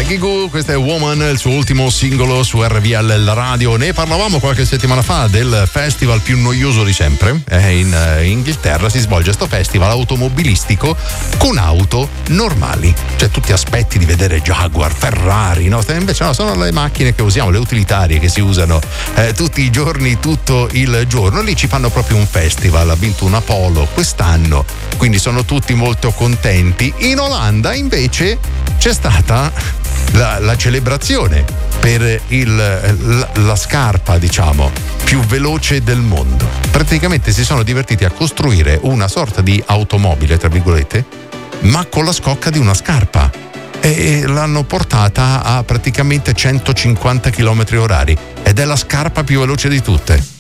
Peggy Gou, questo è Woman, il suo ultimo singolo su RVL la radio. Ne parlavamo qualche settimana fa del festival più noioso di sempre. In Inghilterra si svolge questo festival automobilistico con auto normali. Cioè tu ti aspetti di vedere Jaguar, Ferrari, no? Invece no, sono le macchine che usiamo, le utilitarie che si usano tutti i giorni, tutto il giorno. Lì ci fanno proprio un festival, ha vinto una Polo quest'anno, quindi sono tutti molto contenti. In Olanda invece c'è stata la celebrazione per la scarpa, diciamo, più veloce del mondo. Praticamente si sono divertiti a costruire una sorta di automobile, tra virgolette, ma con la scocca di una scarpa, e l'hanno portata a praticamente 150 km orari ed è la scarpa più veloce di tutte.